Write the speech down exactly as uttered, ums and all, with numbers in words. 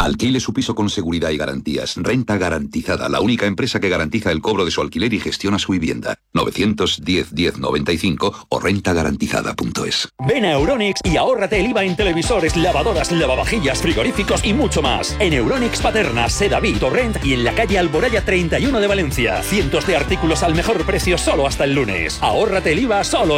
Alquile su piso con seguridad y garantías. Renta Garantizada, la única empresa que garantiza el cobro de su alquiler y gestiona su vivienda. novecientos diez diez noventa y cinco o renta garantizada punto es. Ven a Euronics y ahórrate el I V A en televisores, lavadoras, lavavajillas, frigoríficos y mucho más. En Euronics Paterna, Sedaví, Torrent y en la calle Alboraya treinta y uno de Valencia. Cientos de artículos al mejor precio solo hasta el lunes. Ahórrate el I V A solo